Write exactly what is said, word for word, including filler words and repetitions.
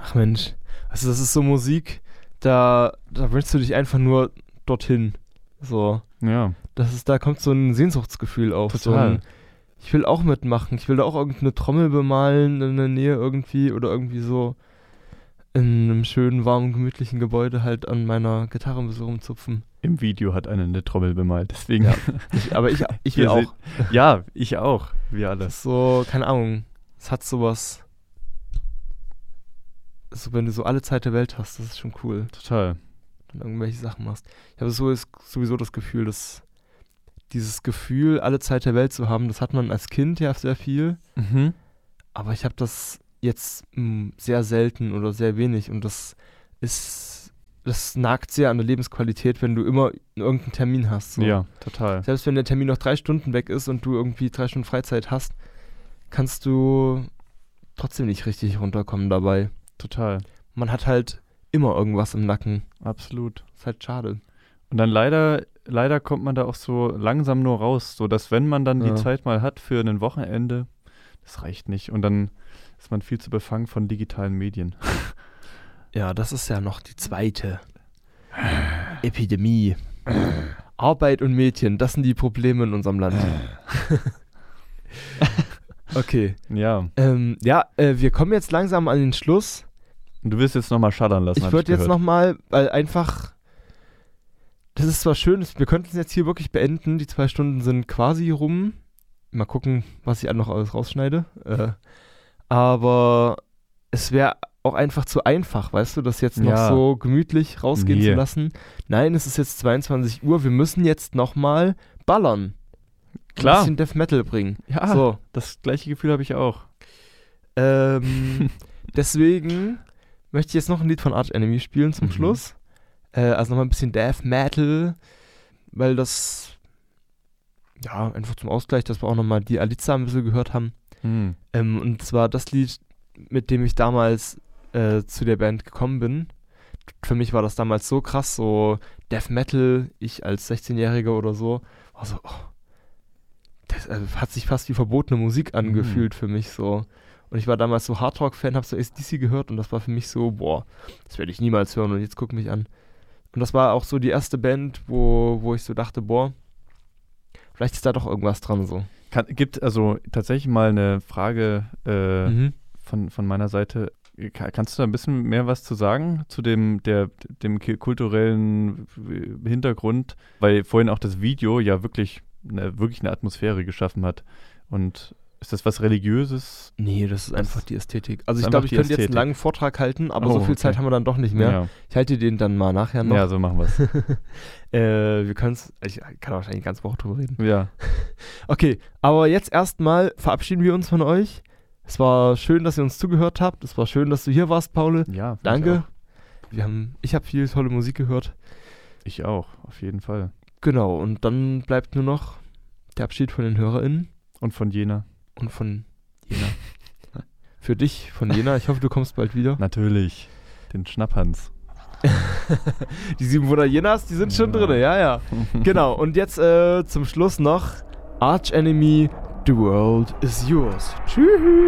Ach Mensch, also das ist so Musik, da, da wünschst du dich einfach nur dorthin. So. Ja. Das ist, da kommt so ein Sehnsuchtsgefühl auf. Total. So ein, ich will auch mitmachen. Ich will da auch irgendeine Trommel bemalen in der Nähe irgendwie oder irgendwie so in einem schönen, warmen, gemütlichen Gebäude halt an meiner Gitarre ein bisschen rumzupfen. Im Video hat einer eine Trommel bemalt, deswegen. Ja, ich, aber ich, ich will Wir auch. sehen- Ja, ich auch. Wir alle. Das ist so, keine Ahnung, es hat sowas, so wenn du so alle Zeit der Welt hast, das ist schon cool, Total. wenn du irgendwelche Sachen machst. Ich habe so, sowieso das Gefühl, dass dieses Gefühl, alle Zeit der Welt zu haben, das hat man als Kind ja sehr viel, Mhm. aber ich habe das jetzt mh, sehr selten oder sehr wenig und das ist, das nagt sehr an der Lebensqualität, wenn du immer irgendeinen Termin hast. So. Ja, total. Selbst wenn der Termin noch drei Stunden weg ist und du irgendwie drei Stunden Freizeit hast, kannst du trotzdem nicht richtig runterkommen dabei. Total. Man hat halt immer irgendwas im Nacken. Absolut. Ist halt schade. Und dann leider, leider kommt man da auch so langsam nur raus, so dass wenn man dann Ja. die Zeit mal hat für ein Wochenende, das reicht nicht. Und dann ist man viel zu befangen von digitalen Medien. Ja, das ist ja noch die zweite Epidemie. Arbeit und Mädchen, das sind die Probleme in unserem Land. Okay. Ja. Ähm, ja, äh, wir kommen jetzt langsam an den Schluss. Und du wirst jetzt nochmal schallern lassen. Ich hab würde jetzt gehört. nochmal, weil einfach, das ist zwar schön, wir könnten es jetzt hier wirklich beenden, die zwei Stunden sind quasi rum. Mal gucken, was ich noch alles rausschneide. Äh, aber es wäre auch einfach zu einfach, weißt du, das jetzt noch Ja. so gemütlich rausgehen Nee. zu lassen. Nein, es ist jetzt zweiundzwanzig Uhr, wir müssen jetzt nochmal ballern. Klar. Ein bisschen Death Metal bringen. Ja, So. das gleiche Gefühl habe ich auch. Ähm, deswegen möchte ich jetzt noch ein Lied von Arch Enemy spielen zum Mhm. Schluss. Äh, also nochmal ein bisschen Death Metal, weil das, ja, einfach zum Ausgleich, dass wir auch nochmal die Aliza ein bisschen gehört haben. Hm. Ähm, und zwar das Lied, mit dem ich damals äh, zu der Band gekommen bin. Für mich war das damals so krass, so Death Metal, ich als sechzehnjähriger oder so, war so, oh, das äh, hat sich fast wie verbotene Musik angefühlt für mich so. Und ich war damals so Hardrock-Fan, hab so A C D C gehört und das war für mich so, boah, das werde ich niemals hören und jetzt guck mich an. Und das war auch so die erste Band, wo, wo ich so dachte, boah, vielleicht ist da doch irgendwas dran so. Kann, gibt also tatsächlich mal eine Frage äh, Mhm. von, von meiner Seite. Ka- Kannst du da ein bisschen mehr was zu sagen zu dem, der, dem ki- kulturellen äh, Hintergrund? Weil vorhin auch das Video ja wirklich eine, wirklich eine Atmosphäre geschaffen hat. Und ist das was Religiöses? Nee, das ist Das einfach die Ästhetik. Also ist ich glaube, einfach ich die könnte jetzt einen Ästhetik. langen Vortrag halten, aber Oh, so viel okay. Zeit haben wir dann doch nicht mehr. Ja, Ich halte den dann mal nachher noch. ja so machen wir es. äh, wir können es, ich kann wahrscheinlich eine ganze Woche drüber reden. Ja, Okay, aber jetzt erstmal verabschieden wir uns von euch. Es war schön, dass ihr uns zugehört habt. Es war schön, dass du hier warst, Paul. ja. find Danke. Wir haben, ich habe viel tolle Musik gehört. Ich auch, ich auch, auf jeden Fall. Genau, und dann bleibt nur noch der Abschied von den HörerInnen Und von Jena. und von Jena. Für dich, von Jena. Ich hoffe, du kommst bald wieder. Natürlich. Den Schnapphans. Die sieben Wunder Jenas, die sind schon Ja. drin, ja, ja. Genau, und jetzt äh, zum Schluss noch Arch Enemy, The World is Yours. Tschüss.